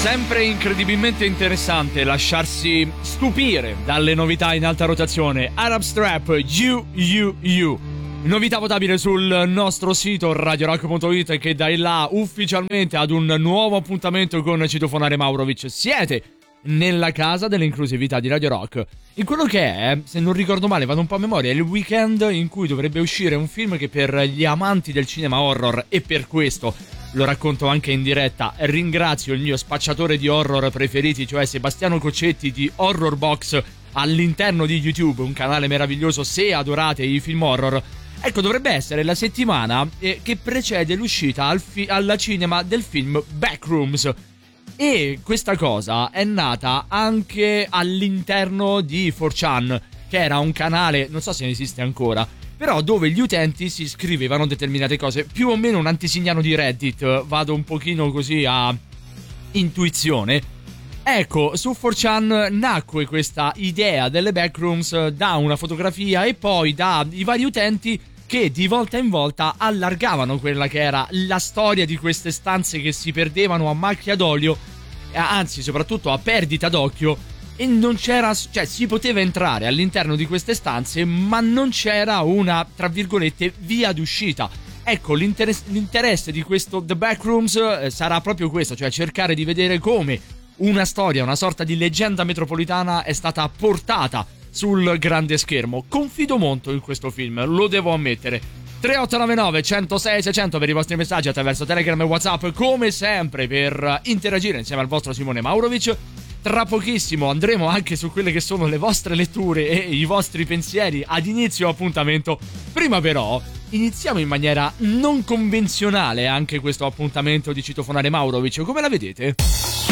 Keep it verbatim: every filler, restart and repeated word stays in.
Sempre incredibilmente interessante lasciarsi stupire dalle novità in alta rotazione. Arab Strap, You, You, You. Novità votabile sul nostro sito radio rock punto it, che dai là ufficialmente ad un nuovo appuntamento con Citofonare Maurovic. Siete nella casa dell'inclusività di Radio Rock, in quello che è, se non ricordo male, vado un po' a memoria, il weekend in cui dovrebbe uscire un film che per gli amanti del cinema horror, e per questo lo racconto anche in diretta, ringrazio il mio spacciatore di horror preferiti, cioè Sebastiano Coccetti di Horror Box all'interno di YouTube, un canale meraviglioso se adorate i film horror. Ecco, dovrebbe essere la settimana eh, che precede l'uscita al fi- alla cinema del film Backrooms. E questa cosa è nata anche all'interno di four chan, che era un canale, non so se esiste ancora, però dove gli utenti si scrivevano determinate cose, più o meno un antesignano di Reddit, vado un pochino così a intuizione. Ecco, su four chan nacque questa idea delle Backrooms da una fotografia e poi dai vari utenti che di volta in volta allargavano quella che era la storia di queste stanze che si perdevano a macchia d'olio, anzi soprattutto a perdita d'occhio, e non c'era, cioè si poteva entrare all'interno di queste stanze ma non c'era una, tra virgolette, via d'uscita. Ecco, l'interesse, l'interesse di questo The Backrooms eh, sarà proprio questo, cioè cercare di vedere come una storia, una sorta di leggenda metropolitana è stata portata sul grande schermo. Confido molto in questo film, lo devo ammettere. Tre otto nove nove uno zero sei sei zero zero per i vostri messaggi attraverso Telegram e WhatsApp, come sempre, per interagire insieme al vostro Simone Maurovic. Tra pochissimo andremo anche su quelle che sono le vostre letture e i vostri pensieri ad inizio appuntamento. Prima però iniziamo in maniera non convenzionale anche questo appuntamento di Citofonare Maurovic. Come la vedete?